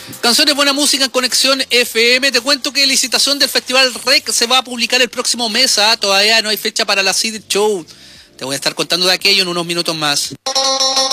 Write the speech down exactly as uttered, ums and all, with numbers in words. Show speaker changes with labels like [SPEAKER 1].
[SPEAKER 1] Canciones, buena música en Conexión F M. Te cuento que la licitación del Festival R E C se va a publicar el próximo mes. ¿ah? Todavía no hay fecha para la C D Show. Te voy a estar contando de aquello en unos minutos más.